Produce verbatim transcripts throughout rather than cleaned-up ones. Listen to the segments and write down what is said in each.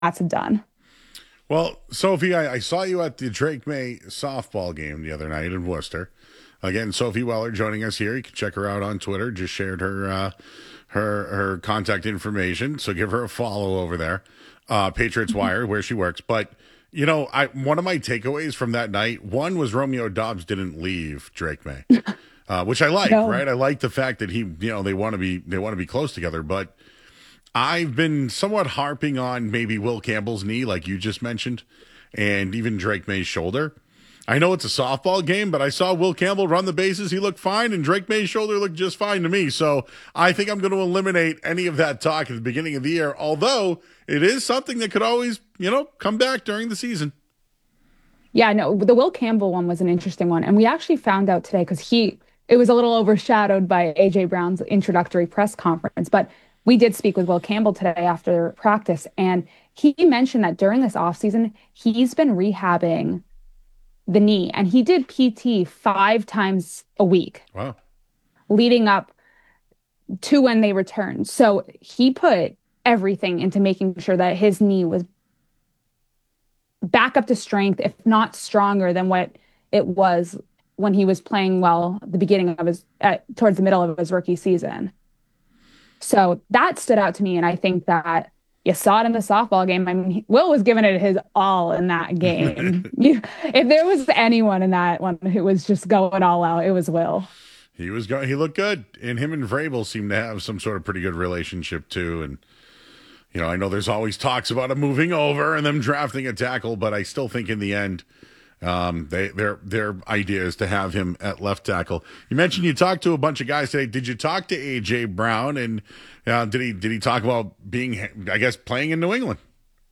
that's a done. Well, Sophie, I, I saw you at the Drake May softball game the other night in Worcester. Again, Sophie Weller joining us here. You can check her out on Twitter. Just shared her uh, her her contact information, so give her a follow over there. Uh, Patriots Wire, where she works. But you know, I one of my takeaways from that night, one was Romeo Dobbs didn't leave Drake May, uh, which I like. No. Right, I like the fact that he, you know, they want to be they want to be close together, but I've been somewhat harping on maybe Will Campbell's knee, like you just mentioned, and even Drake May's shoulder. I know it's a softball game, but I saw Will Campbell run the bases. He looked fine, and Drake May's shoulder looked just fine to me. So I think I'm going to eliminate any of that talk at the beginning of the year, although it is something that could always, you know, come back during the season. Yeah, no, the Will Campbell one was an interesting one. And we actually found out today because he, it was a little overshadowed by A J Brown's introductory press conference. But we did speak with Will Campbell today after practice. And he mentioned that during this offseason, he's been rehabbing the knee and he did P T five times a week Wow. leading up to when they returned. So he put everything into making sure that his knee was back up to strength, if not stronger than what it was when he was playing well at the beginning of his, at, towards the middle of his rookie season. So that stood out to me. And I think that you saw it in the softball game. I mean, Will was giving it his all in that game. you, if there was anyone in that one who was just going all out, it was Will. He was going. He looked good, and him and Vrabel seem to have some sort of pretty good relationship too. And you know, I know there's always talks about him moving over and them drafting a tackle, but I still think in the end, um, they their their idea is to have him at left tackle. You mentioned you talked to a bunch of guys today. Did you talk to A J Brown, and uh, did he did he talk about being, I guess, playing in New England?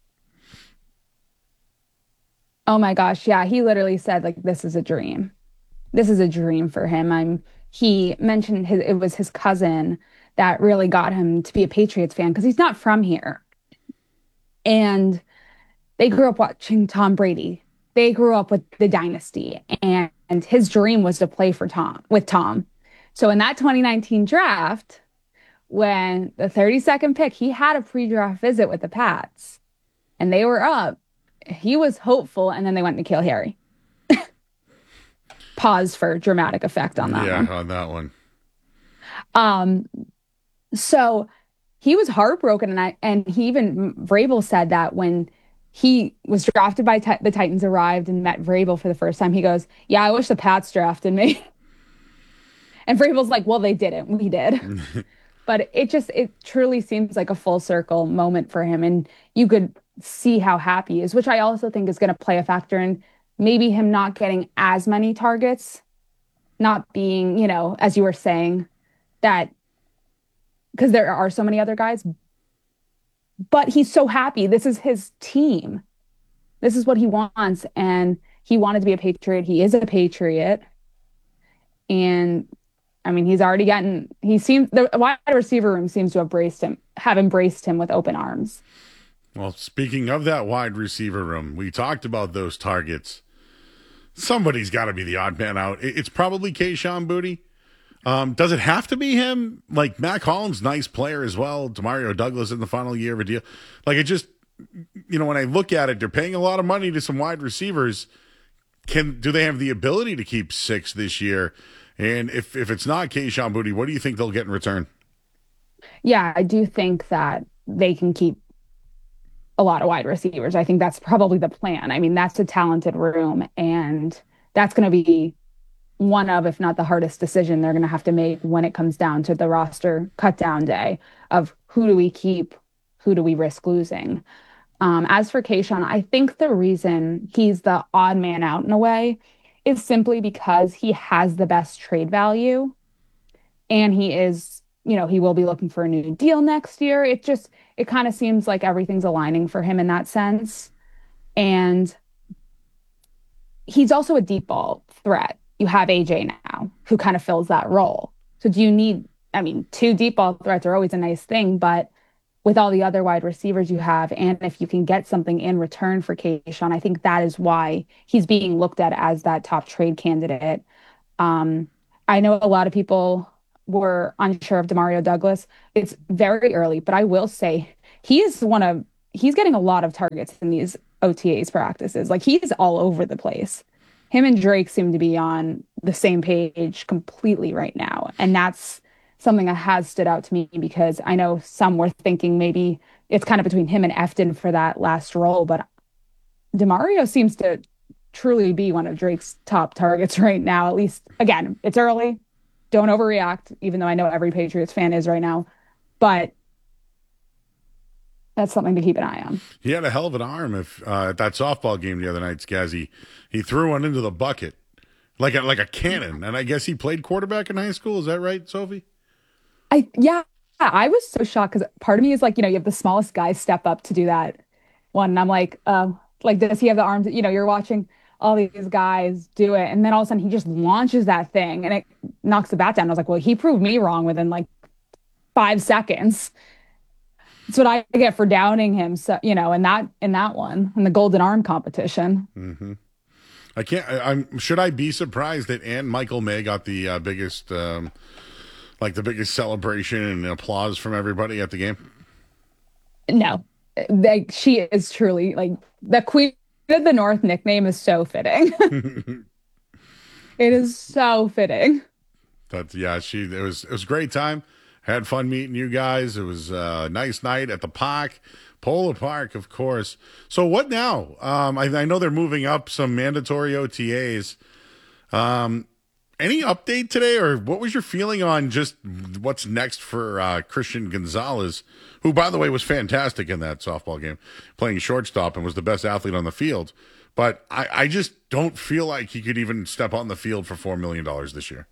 Oh my gosh. Yeah. He literally said, like, this is a dream. This is a dream for him. I'm, he mentioned his, it was his cousin that really got him to be a Patriots fan because he's not from here. And they grew up watching Tom Brady. They grew up with the dynasty, and, and his dream was to play for Tom with Tom. So in that twenty nineteen draft, when the thirty-second pick, he had a pre-draft visit with the Pats, and they were up. He was hopeful, and then they went N'Keal Harry. Pause for dramatic effect on that Yeah, one. on that one. Um, so he was heartbroken, and I and he even Vrabel said that when he was drafted by ti- the Titans, arrived and met Vrabel for the first time, he goes, "Yeah, I wish the Pats drafted me." And Vrabel's like, "Well, they didn't. We did." But it just it truly seems like a full circle moment for him, and you could see how happy he is, which I also think is going to play a factor in maybe him not getting as many targets, not being, you know, as you were saying, that because there are so many other guys, but he's so happy. This is his team. This is what he wants. And he wanted to be a Patriot. He is a Patriot. And I mean, he's already gotten, he seems, the wide receiver room seems to have embraced him, have embraced him with open arms. Well, speaking of that wide receiver room, we talked about those targets. Somebody's got to be the odd man out. It's probably Kayshon Boutte. Um, does it have to be him? Like, Mac Hollins, nice player as well. Demario Douglas in the final year of a deal. Like, it just, you know, when I look at it, they're paying a lot of money to some wide receivers. Can do they have the ability to keep six this year? And if if it's not Kayshon Boutte, what do you think they'll get in return? Yeah, I do think that they can keep a lot of wide receivers. I think that's probably the plan. I mean, that's a talented room, and that's going to be one of, if not the hardest decision they're going to have to make when it comes down to the roster cut down day of who do we keep, who do we risk losing. Um, as for Kayshawn, I think the reason he's the odd man out in a way is simply because he has the best trade value and he is, you know, he will be looking for a new deal next year. It just, it kind of seems like everything's aligning for him in that sense. And he's also a deep ball threat. You have A J now who kind of fills that role. So do you need, I mean, two deep ball threats are always a nice thing, but with all the other wide receivers you have, and if you can get something in return for Kayshawn, I think that is why he's being looked at as that top trade candidate. Um, I know a lot of people were unsure of Demario Douglas. It's very early, but I will say he is one of he's getting a lot of targets in these O T As practices. Like he's all over the place. Him and Drake seem to be on the same page completely right now. And that's something that has stood out to me because I know some were thinking maybe it's kind of between him and Efton for that last role, but DeMario seems to truly be one of Drake's top targets right now. At least, again, it's early. Don't overreact, even though I know every Patriots fan is right now. But that's something to keep an eye on. He had a hell of an arm if uh, at that softball game the other night, Skazzy. He threw one into the bucket like a, like a cannon. And I guess he played quarterback in high school. Is that right, Sophie? I yeah, I was so shocked because part of me is like, you know, you have the smallest guy step up to do that one. And I'm like, uh, like, does he have the arms? You know, you're watching all these guys do it, and then all of a sudden he just launches that thing and it knocks the bat down. I was like, well, he proved me wrong within like five seconds. That's what I get for downing him. So, you know, in that in that one, in the Golden Arm competition. Mm-hmm. I can't. I, I'm. Should I be surprised that Ann Michael May got the uh, biggest, um, like the biggest celebration and applause from everybody at the game? No, like she is truly like the Queen of the North nickname is so fitting. It is so fitting. That's yeah. She. It was. It was a great time. Had fun meeting you guys. It was a nice night at the park. Polo Park, of course. So what now? Um, I, I know they're moving up some mandatory O T As. Um, any update today, or what was your feeling on just what's next for uh, Christian Gonzalez, who, by the way, was fantastic in that softball game, playing shortstop and was the best athlete on the field. But I, I just don't feel like he could even step on the field for four million dollars this year.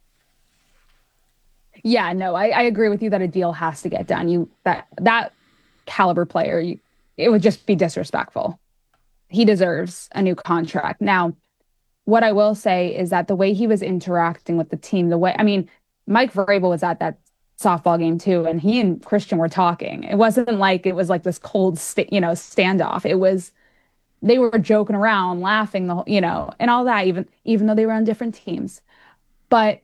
Yeah, no, I, I agree with you that a deal has to get done. You that that caliber player, you, it would just be disrespectful. He deserves a new contract. Now, what I will say is that the way he was interacting with the team, the way I mean, Mike Vrabel was at that softball game too, and he and Christian were talking. It wasn't like it was like this cold, st- you know, standoff. It was they were joking around, laughing, the you know, and all that. Even even though they were on different teams, but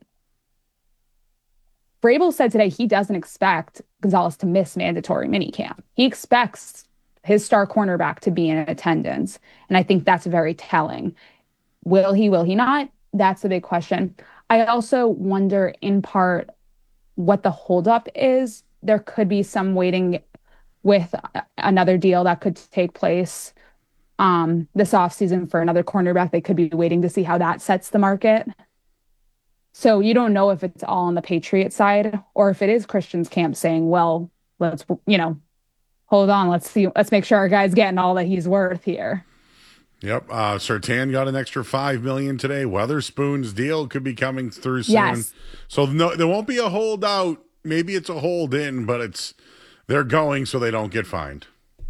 Vrabel said today he doesn't expect Gonzalez to miss mandatory minicamp. He expects his star cornerback to be in attendance. And I think that's very telling. Will he, will he not? That's the big question. I also wonder in part what the holdup is. There could be some waiting with another deal that could take place um, this offseason for another cornerback. They could be waiting to see how that sets the market. So you don't know if it's all on the Patriot side or if it is Christian's camp saying, well, let's, you know, hold on. Let's see. Let's make sure our guy's getting all that he's worth here. Yep. Uh, Surtain got an extra five million dollars today. Weatherspoon's deal could be coming through soon. Yes. So no, there won't be a holdout. Maybe it's a hold in, but it's they're going so they don't get fined.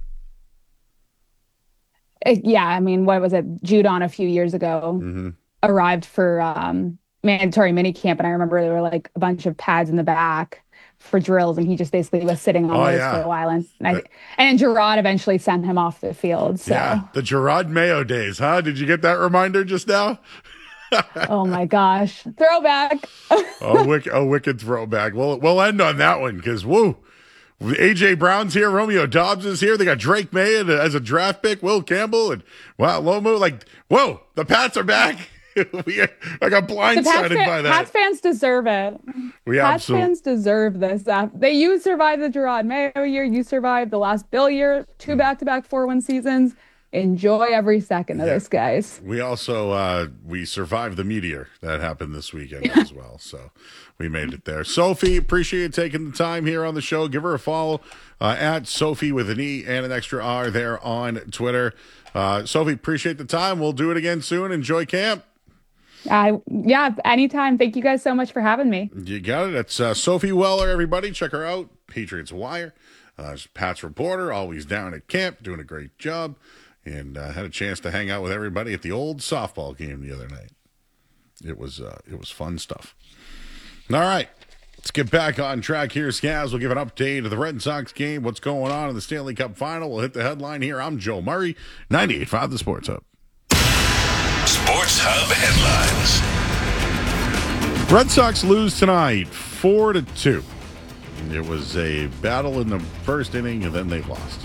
It, yeah. I mean, what was it? Judon a few years ago mm-hmm. arrived for, um, mandatory minicamp, and I remember there were like a bunch of pads in the back for drills, and he just basically was sitting on oh, those yeah. for a while. And and, I, and Gerard eventually sent him off the field. So. Yeah, the Gerard Mayo days, huh? Did you get that reminder just now? Oh my gosh, throwback! oh, wicked, oh, wicked throwback. Well, we'll end on that one because woo. A J Brown's here. Romeo Dobbs is here. They got Drake May as a draft pick. Will Campbell and wow, Lomo. Like, whoa, the Pats are back. we, I got blindsided fan, by that. Pats fans deserve it. We Pats absolutely fans deserve this. Uh, they you survived the Gerard Mayo year. You survived the last Bill year. Two back-to-back four-win seasons. Enjoy every second of yeah. this, guys. We also uh, we survived the meteor that happened this weekend as well. So we made it there. Sophie, appreciate you taking the time here on the show. Give her a follow uh, at Sophie with an E and an extra R there on Twitter. Uh, Sophie, appreciate the time. We'll do it again soon. Enjoy camp. Uh, yeah, anytime. Thank you guys so much for having me. You got it. It's uh, Sophie Weller, everybody. Check her out. Patriots Wire. Uh, Pat's reporter, always down at camp, doing a great job. And uh, had a chance to hang out with everybody at the old softball game the other night. It was uh, it was fun stuff. All right. Let's get back on track here, Scaz. We'll give an update of the Red Sox game, what's going on in the Stanley Cup Final. We'll hit the headline here. I'm Joe Murray, ninety-eight point five The Sports Hub. Sports Hub headlines. Red Sox lose tonight, four to two. It was a battle in the first inning, and then they lost.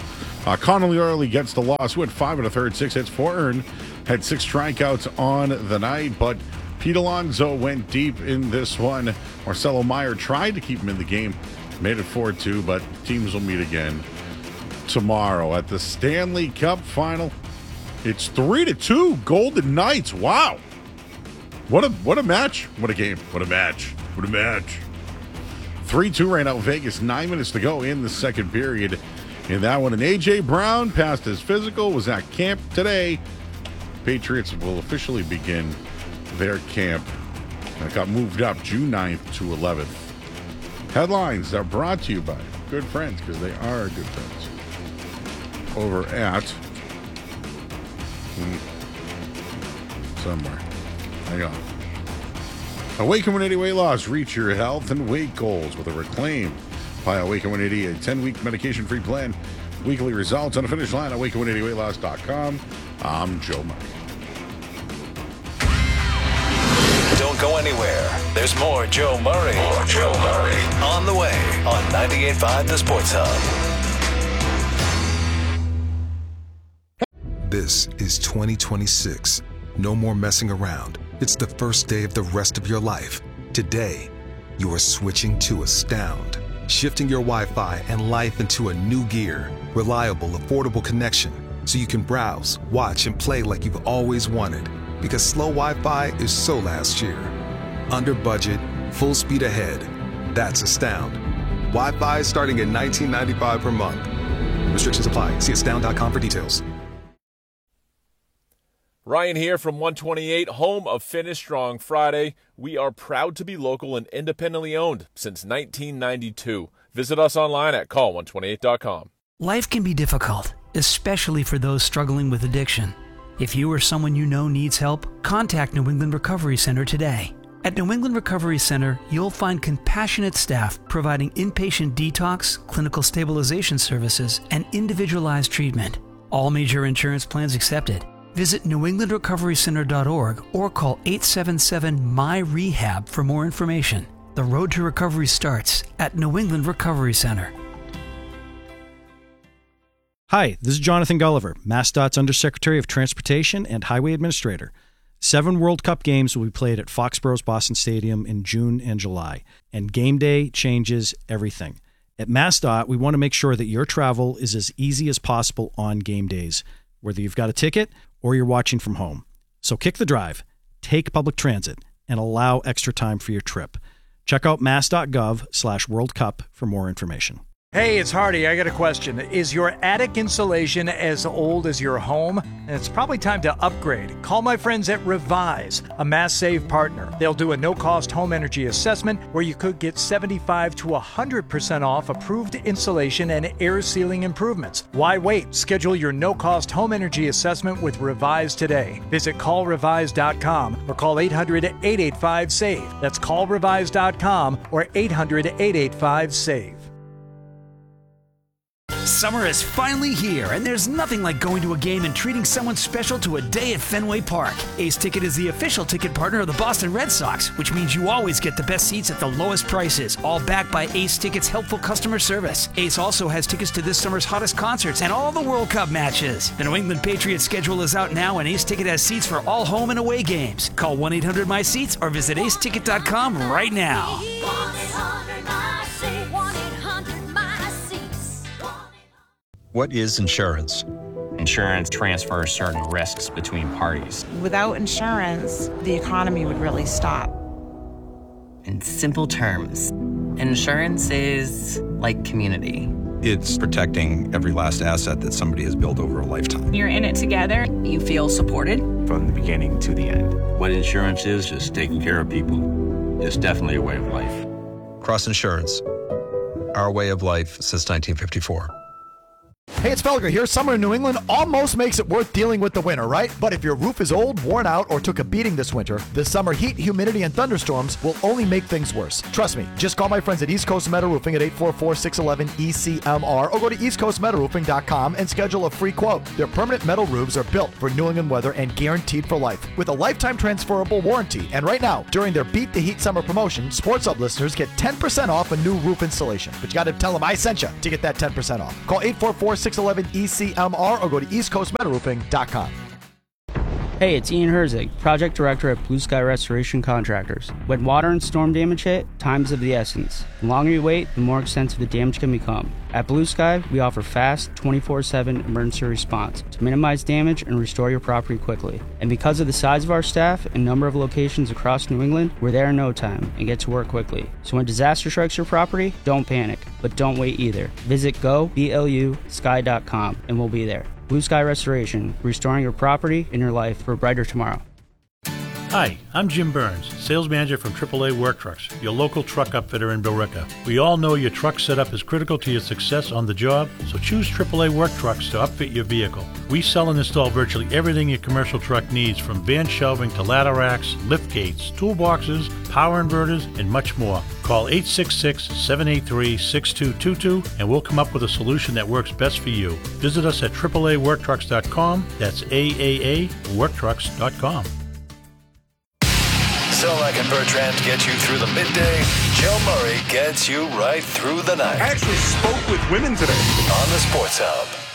Uh, Connolly Early gets the loss, who had five and a third, six hits, four earned, had six strikeouts on the night, but Pete Alonso went deep in this one. Marcelo Meyer tried to keep him in the game, made it four two, but teams will meet again tomorrow at the Stanley Cup Final. It's three to two, Golden Knights. Wow. What a what a match. What a game. What a match. What a match. three two right now, Vegas. Nine minutes to go in the second period. In that one, and A J Brown passed his physical, was at camp today. Patriots will officially begin their camp. That got moved up June ninth to eleventh. Headlines are brought to you by good friends, because they are good friends. Over at hmm, somewhere. Hang on. Awaken one eighty Weight Loss. Reach your health and weight goals with a Reclaim by Awaken one eighty, a ten-week medication-free plan. Weekly results on the finish line at awaken one eighty weight loss dot com. I'm Joe Murray. Don't go anywhere. There's more Joe Murray. More Joe Murray. On the way on ninety-eight point five The Sports Hub. This is twenty twenty-six. No more messing around. It's the first day of the rest of your life. Today, you are switching to Astound. Shifting your Wi-Fi and life into a new gear. Reliable, affordable connection. So you can browse, watch, and play like you've always wanted. Because slow Wi-Fi is so last year. Under budget, full speed ahead. That's Astound. Wi-Fi starting at nineteen ninety-five per month. Restrictions apply. See astound dot com for details. Ryan here from one twenty-eight, home of Finish Strong Friday. We are proud to be local and independently owned since nineteen ninety-two. Visit us online at call one twenty-eight dot com. Life can be difficult, especially for those struggling with addiction. If you or someone you know needs help, contact New England Recovery Center today. At New England Recovery Center, you'll find compassionate staff providing inpatient detox, clinical stabilization services, and individualized treatment. All major insurance plans accepted. Visit new england recovery center dot org or call eight seven seven M Y R E H A B for more information. The road to recovery starts at New England Recovery Center. Hi, this is Jonathan Gulliver, MassDOT's Undersecretary of Transportation and Highway Administrator. Seven World Cup games will be played at Foxborough's Boston Stadium in June and July, and game day changes everything. At MassDOT, we want to make sure that your travel is as easy as possible on game days, whether you've got a ticket or you're watching from home. So kick the drive, take public transit, and allow extra time for your trip. Check out mass.gov slash World Cup for more information. Hey, it's Hardy. I got a question. Is your attic insulation as old as your home? It's probably time to upgrade. Call my friends at Revise, a Mass Save partner. They'll do a no-cost home energy assessment where you could get seventy-five to one hundred percent off approved insulation and air sealing improvements. Why wait? Schedule your no-cost home energy assessment with Revise today. Visit call revise dot com or call eight hundred, eight eight five, SAVE. That's call revise dot com or eight hundred, eight eight five, SAVE. Summer is finally here, and there's nothing like going to a game and treating someone special to a day at Fenway Park. Ace Ticket is the official ticket partner of the Boston Red Sox, which means you always get the best seats at the lowest prices, all backed by Ace Ticket's helpful customer service. Ace also has tickets to this summer's hottest concerts and all the World Cup matches. The New England Patriots schedule is out now, and Ace Ticket has seats for all home and away games. Call one eight hundred M Y SEATS or visit ace ticket dot com right now. What is insurance? Insurance transfers certain risks between parties. Without insurance, the economy would really stop. In simple terms, insurance is like community. It's protecting every last asset that somebody has built over a lifetime. You're in it together. You feel supported. From the beginning to the end. What insurance is, just taking care of people. It's definitely a way of life. Cross Insurance. Our way of life since nineteen fifty-four. Hey, it's Felger here. Summer in New England almost makes it worth dealing with the winter, right? But if your roof is old, worn out, or took a beating this winter, the summer heat, humidity, and thunderstorms will only make things worse. Trust me. Just call my friends at East Coast Metal Roofing at eight four four, six one one, E C M R or go to east coast metal roofing dot com and schedule a free quote. Their permanent metal roofs are built for New England weather and guaranteed for life with a lifetime transferable warranty. And right now, during their Beat the Heat Summer promotion, Sports Hub listeners get ten percent off a new roof installation. But you got to tell them I sent you to get that ten percent off. Call eight four four, six six one one E C M R or go to east coast metal roofing dot com. Hey, it's Ian Herzig, Project Director at Blue Sky Restoration Contractors. When water and storm damage hit, time's of the essence. The longer you wait, the more extensive the damage can become. At Blue Sky, we offer fast, twenty-four seven emergency response to minimize damage and restore your property quickly. And because of the size of our staff and number of locations across New England, we're there in no time and get to work quickly. So when disaster strikes your property, don't panic, but don't wait either. Visit go blu sky dot com and we'll be there. Blue Sky Restoration, restoring your property and your life for a brighter tomorrow. Hi, I'm Jim Burns, sales manager from triple A Work Trucks, your local truck upfitter in Billerica. We all know your truck setup is critical to your success on the job, so choose triple A Work Trucks to upfit your vehicle. We sell and install virtually everything your commercial truck needs, from van shelving to ladder racks, lift gates, toolboxes, power inverters, and much more. Call eight six six, seven eight three, six two two two and we'll come up with a solution that works best for you. Visit us at triple A work trucks dot com. That's triple A work trucks dot com. Zolak and Bertrand get you through the midday. Joe Murray gets you right through the night. I actually spoke with women today. On the Sports Hub.